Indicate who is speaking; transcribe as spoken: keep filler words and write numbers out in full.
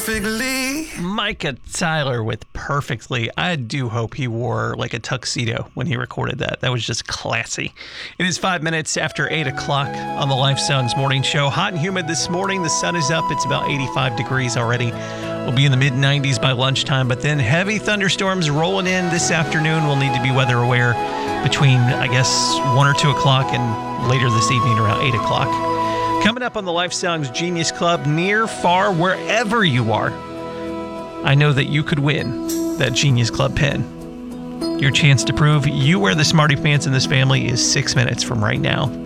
Speaker 1: perfectly.
Speaker 2: Micah Tyler with Perfectly. I do hope he wore like a tuxedo when he recorded that. That was just classy. It is five minutes after eight o'clock on the Life Songs Morning Show. Hot and humid this morning. The sun is up. It's about eighty-five degrees already. We'll be in the mid nineties by lunchtime, but then heavy thunderstorms rolling in this afternoon. We'll need to be weather aware between, I guess, one or two o'clock and later this evening around eight o'clock. Coming up on the Life Songs Genius Club, near, far, wherever you are, I know that you could win that Genius Club pen. Your chance to prove you wear the smarty pants in this family is six minutes from right now.